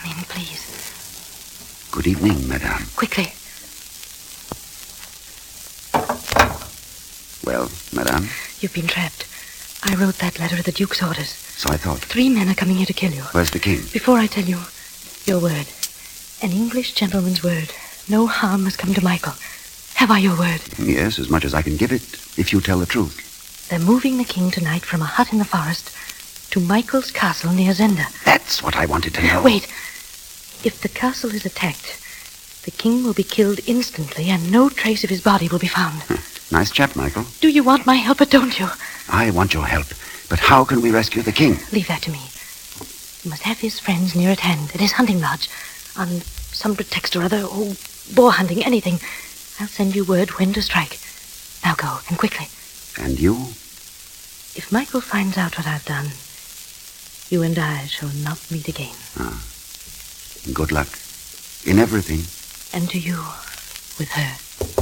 Come in, please. Good evening, madame. Quickly. Well, madame? You've been trapped. I wrote that letter at the Duke's orders. So I thought. 3 men are coming here to kill you. Where's the king? Before I tell you, your word. An English gentleman's word. No harm has come to Michael. Have I your word? Yes, as much as I can give it, if you tell the truth. They're moving the king tonight from a hut in the forest to Michael's castle near Zenda. That's what I wanted to know. Wait. If the castle is attacked, the king will be killed instantly and no trace of his body will be found. Nice chap, Michael. Do you want my help or don't you? I want your help. But how can we rescue the king? Leave that to me. You must have his friends near at hand at his hunting lodge. On some pretext or other, or boar hunting, anything. I'll send you word when to strike. Now go, and quickly. And you? If Michael finds out what I've done, you and I shall not meet again. Good luck. In everything. And to you, with her.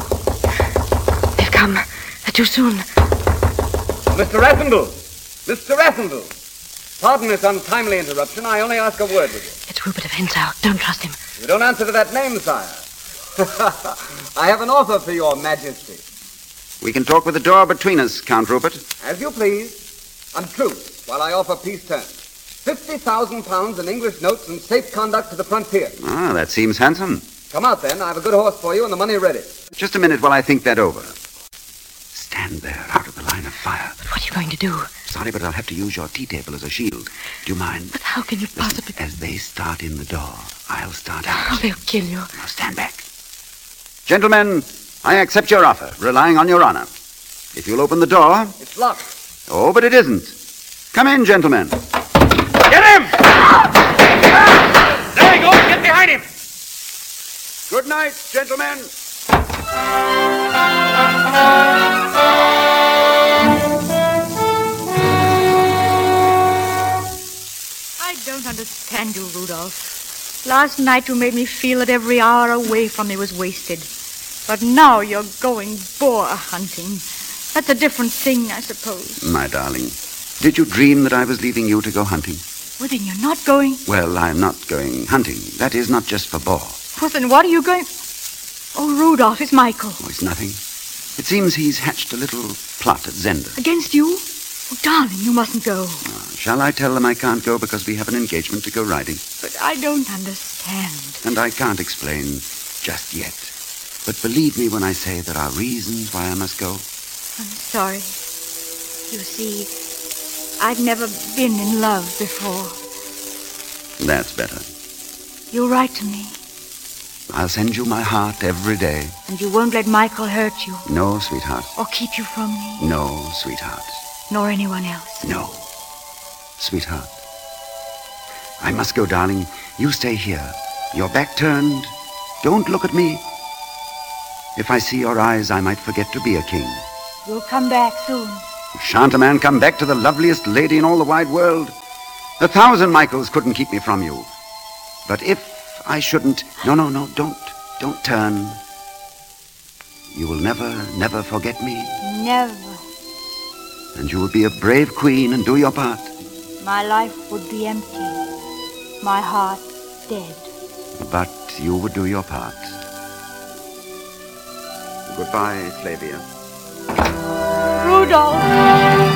They've come. They're too soon. Mr. Rathindle! Mr. Rathindle! Pardon this untimely interruption. I only ask a word with you. It's Rupert of Hensau. Don't trust him. You don't answer to that name, sire. I have an offer for your majesty. We can talk with the door between us, Count Rupert. As you please. On truce, while I offer peace terms. £50,000 in English notes and safe conduct to the frontier. That seems handsome. Come out, then. I have a good horse for you and the money ready. Just a minute while I think that over. Stand there, out of the line of fire. But what are you going to do? Sorry, but I'll have to use your tea table as a shield. Do you mind? But how can you possibly... As they start in the door, I'll start out. Oh, they'll kill you. Now stand back. Gentlemen, I accept your offer, relying on your honor. If you'll open the door... It's locked. Oh, but it isn't. Come in, gentlemen. Get him! There he goes! Get behind him! Good night, gentlemen. I don't understand you, Rudolph. Last night you made me feel that every hour away from me was wasted. But now you're going boar hunting. That's a different thing, I suppose. My darling, did you dream that I was leaving you to go hunting? Well, then you're not going... Well, I'm not going hunting. That is not just for boar. Well, then what are you going... Oh, Rudolph, it's Michael. Oh, it's nothing. It seems he's hatched a little plot at Zenda. Against you? Oh, darling, you mustn't go. Shall I tell them I can't go because we have an engagement to go riding? But I don't understand. And I can't explain just yet. But believe me when I say there are reasons why I must go. I'm sorry. You see, I've never been in love before. That's better. You'll write to me. I'll send you my heart every day. And you won't let Michael hurt you. No, sweetheart. Or keep you from me. No, sweetheart. Nor anyone else. No. Sweetheart. I must go, darling. You stay here. Your back turned. Don't look at me. If I see your eyes, I might forget to be a king. You'll come back soon. Shan't a man come back to the loveliest lady in all the wide world? 1,000 Michaels couldn't keep me from you. But if I shouldn't... No, don't turn. You will never forget me. Never. And you will be a brave queen and do your part. My life would be empty. My heart dead. But you would do your part. Goodbye, Flavia. Rudolph!